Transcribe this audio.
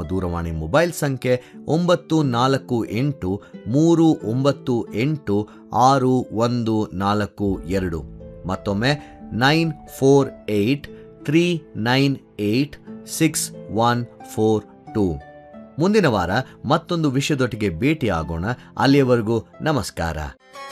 ನಮ್ಮ ದೂರವಾಣಿ ಮೊಬೈಲ್ ಸಂಖ್ಯೆ 9483986142. ಮತ್ತೊಮ್ಮೆ 9483986142. ಮುಂದಿನ ವಾರ ಮತ್ತೊಂದು ವಿಷಯದೊಟ್ಟಿಗೆ ಭೇಟಿಯಾಗೋಣ. ಅಲ್ಲಿಯವರೆಗೂ ನಮಸ್ಕಾರ.